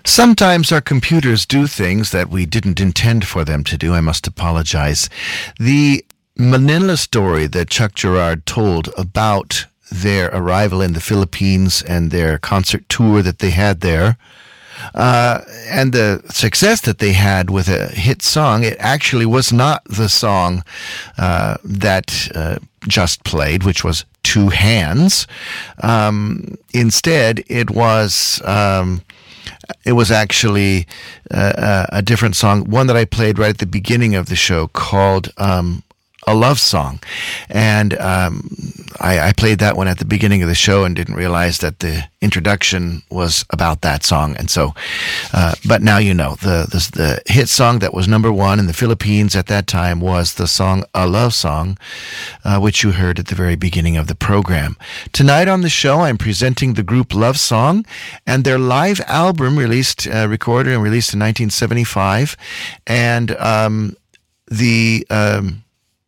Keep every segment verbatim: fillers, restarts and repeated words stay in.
Sometimes our computers do things that we didn't intend for them to do. I must apologize. The Manila story that Chuck Girard told about their arrival in the Philippines and their concert tour that they had there, uh, and the success that they had with a hit song, it actually was not the song uh, that uh, just played, which was Two Hands. Um, instead, it was... Um, It was actually uh, a different song, one that I played right at the beginning of the show called um, A Love Song. And um, I, I played that one at the beginning of the show and didn't realize that the introduction was about that song. And so, uh, but now you know, the, the the hit song that was number one in the Philippines at that time was the song A Love Song, uh, which you heard at the very beginning of the program. Tonight on the show, I'm presenting the group Love Song and their live album released, uh, recorded and released in nineteen seventy-five. And um, the... Um,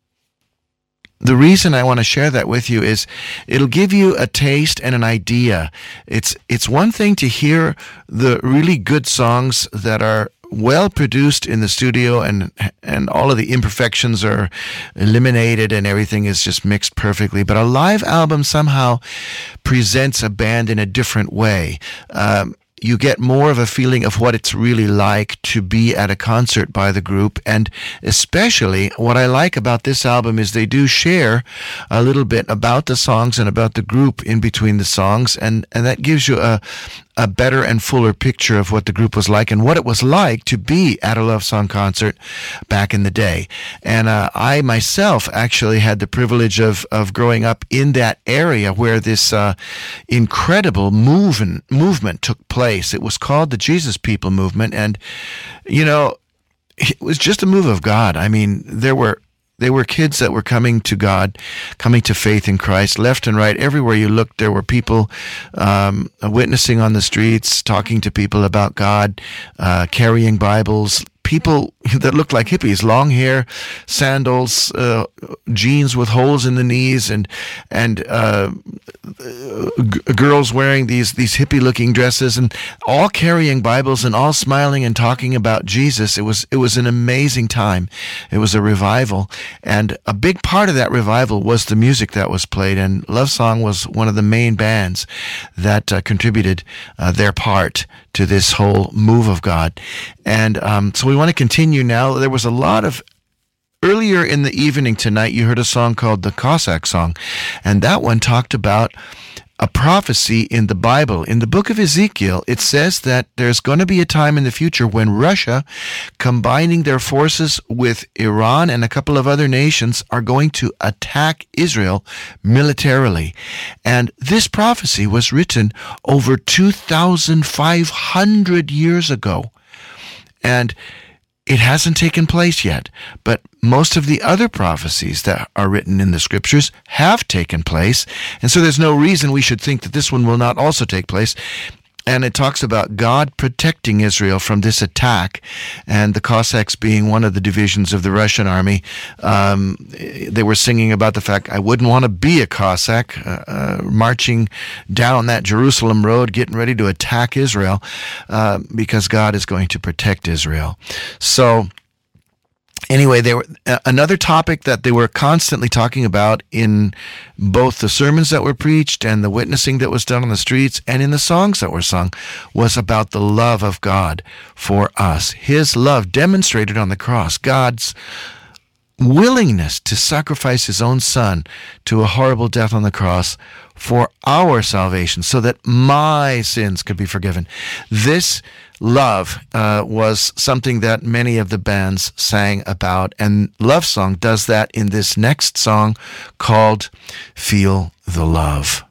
The reason I want to share that with you is it'll give you a taste and an idea. It's it's one thing to hear the really good songs that are well produced in the studio and and all of the imperfections are eliminated and everything is just mixed perfectly. But a live album somehow presents a band in a different way. Um, You get more of a feeling of what it's really like to be at a concert by the group. And especially what I like about this album is they do share a little bit about the songs and about the group in between the songs. And, and that gives you a, a better and fuller picture of what the group was like and what it was like to be at a Love Song concert back in the day. And uh, I myself actually had the privilege of, of growing up in that area where this uh, incredible movement, movement took place. It was called the Jesus People Movement, and, you know, it was just a move of God. I mean, there were There were kids that were coming to God, coming to faith in Christ, left and right. Everywhere you looked, there were people um, witnessing on the streets, talking to people about God, uh, carrying Bibles, people that looked like hippies, long hair, sandals, uh, jeans with holes in the knees, and and uh, g- girls wearing these these hippie-looking dresses, and all carrying Bibles and all smiling and talking about Jesus. It was it was an amazing time. It was a revival, and a big part of that revival was the music that was played. And Love Song was one of the main bands that uh, contributed uh, their part to this whole move of God. And um, so we want to continue now. There was a lot of, earlier in the evening tonight, you heard a song called the Cossack Song, and that one talked about a prophecy in the Bible. In the book of Ezekiel, it says that there's going to be a time in the future when Russia, combining their forces with Iran and a couple of other nations, are going to attack Israel militarily. And this prophecy was written over two thousand five hundred years ago. And it hasn't taken place yet, but most of the other prophecies that are written in the scriptures have taken place, and so there's no reason we should think that this one will not also take place. And it talks about God protecting Israel from this attack, and the Cossacks being one of the divisions of the Russian army. Um, they were singing about the fact, I wouldn't want to be a Cossack uh, uh, marching down that Jerusalem road, getting ready to attack Israel, uh, because God is going to protect Israel. So anyway, they were uh, another topic that they were constantly talking about in both the sermons that were preached and the witnessing that was done on the streets and in the songs that were sung was about the love of God for us. His love demonstrated on the cross, God's willingness to sacrifice his own son to a horrible death on the cross for our salvation so that my sins could be forgiven. This love uh, was something that many of the bands sang about, and Love Song does that in this next song called Feel the Love.